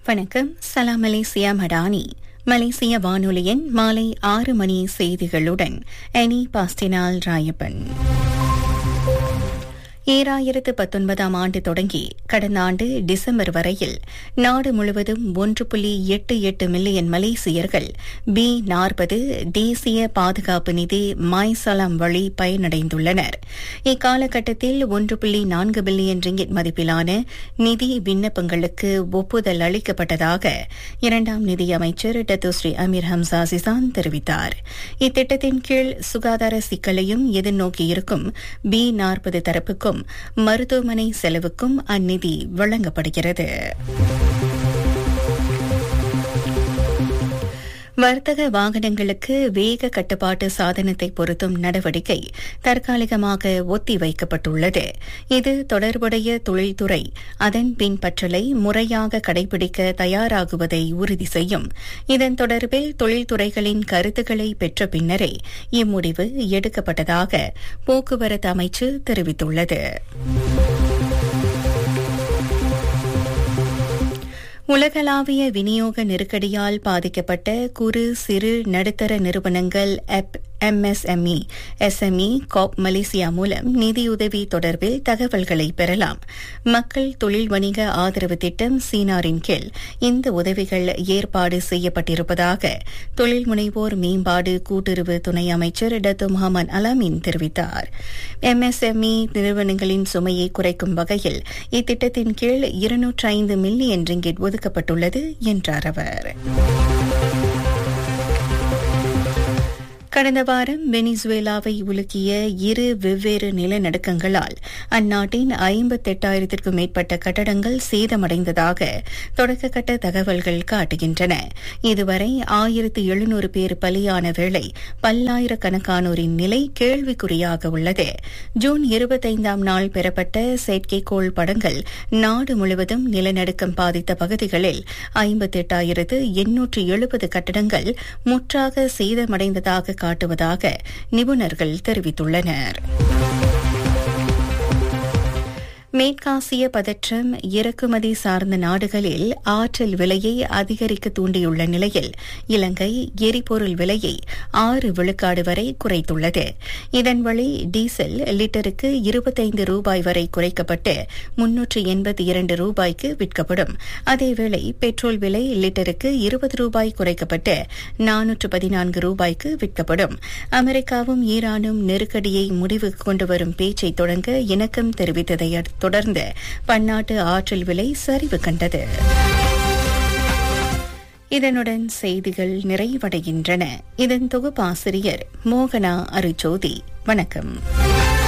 வணக்கம். சலாம் மலேசியா மடானி. மலேசிய வானொலியின் மாலை 6 மணி செய்திகளுடன் அனி பாஸ்டினால் ராயப்பன். 2019 ஆண்டு தொடங்கி கடந்த ஆண்டு டிசம்பர் வரையில் நாடு முழுவதும் 1.88 மில்லியன் மலேசியர்கள் B40 தேசிய பாதுகாப்பு நிதி மைசலாம் வழி பயனடைந்துள்ளனர். இக்காலகட்டத்தில் 1.4 பில்லியன் ரிங்கிட் மதிப்பிலான நிதி விண்ணப்பங்களுக்கு ஒப்புதல் அளிக்கப்பட்டதாக இரண்டாம் நிதியமைச்சர் டத்துஸ்ரீ அமீர் ஹம்சா சிசான் தெரிவித்தார். இத்திட்டத்தின் கீழ் சுகாதார சிக்கலையும் எதிர்நோக்கியிருக்கும் B40 தரப்புக்கும் மருத்துவமனை செலவுக்கும் அந்நிதி வழங்கப்படுகிறது. வர்த்தக வாகனங்களுக்கு வேக கட்டுப்பாட்டு சாதனத்தை பொருத்தும் நடவடிக்கை தற்காலிகமாக ஒத்திவைக்கப்பட்டுள்ளது. இது தொடர்புடைய தொழில்துறை அதன் பின்பற்றலை முறையாக கடைபிடிக்க தயாராகுவதை உறுதி செய்யும். இதன் தொடர்பில் தொழில்துறைகளின் கருத்துக்களை பெற்ற பின்னரே இம்முடிவு எடுக்கப்பட்டதாக போக்குவரத்து அமைச்சு தெரிவித்துள்ளது. உலகளாவிய விநியோக நெருக்கடியால் பாதிக்கப்பட்ட குறு சிறு நடுத்தர நிறுவனங்கள் MSME, SME காப் மலேசியா மூலம் நிதியுதவி தொடர்பில் தகவல்களை பெறலாம். மக்கள் தொழில் வணிக ஆதரவு திட்டம் சீனாரின் கீழ் இந்த உதவிகள் ஏற்பாடு செய்யப்பட்டிருப்பதாக தொழில் முனைவோர் மேம்பாடு கூட்டுறவு துணை அமைச்சர் டத்து முகமது அலாமின் தெரிவித்தார். MSME நிறுவனங்களின் சுமையை குறைக்கும் வகையில் இத்திட்டத்தின் கீழ் 205 மில்லியன் ரிங்கிட் ஒதுக்கப்பட்டுள்ளது என்றார் அவர். கடந்த வாரம் வெனிசுவேலாவை உலுக்கிய 2 வெவ்வேறு நிலநடுக்கங்களால் அந்நாட்டின் 58,000க்கும் மேற்பட்ட கட்டடங்கள் சேதமடைந்ததாக தொடக்கக்கட்ட தகவல்கள் காட்டுகின்றன. இதுவரை 1,700 பேர் பலியான வேளை பல்லாயிரக்கணக்கானோரின் நிலை கேள்விக்குறியாக உள்ளது. ஜூன் 25ஆம் நாள் பெறப்பட்ட செயற்கைக்கோள் படங்கள் நாடு முழுவதும் நிலநடுக்கம் பாதித்த பகுதிகளில் 58,870 கட்டடங்கள் முற்றாக சேதமடைந்ததாக காட்டுவதாக நிபுணர்கள் தெரிவித்துள்ளனர். மேற்காசிய பதற்றம் இறக்குமதி சார்ந்த நாடுகளில் ஆற்றல் விலையை அதிகரிக்க தூண்டியுள்ள நிலையில் இலங்கை எரிபொருள் விலையை 6 விழுக்காடு வரை குறைத்துள்ளது. இதன் வழி டீசல் லிட்டருக்கு 25 ரூபாய் வரை குறைக்கப்பட்டு 382 ரூபாய்க்கு விற்கப்படும். அதேவேளை பெட்ரோல் விலை லிட்டருக்கு 20 ரூபாய் குறைக்கப்பட்டு 414 ரூபாய்க்கு விற்கப்படும். அமெரிக்காவும் ஈரானும் நெருக்கடியை முடிவுக்கு கொண்டுவரும் பேச்சை தொடங்க இணக்கம் தெரிவித்ததை தொடர்ந்து பன்னாட்டு ஆற்றல் விலை சரிவு கண்டது. இதனுடன் செய்திகள் நிறைவடைகின்றன. இதன் தொகுப்பாசிரியர் மோகனா அருஜோதி. வணக்கம்.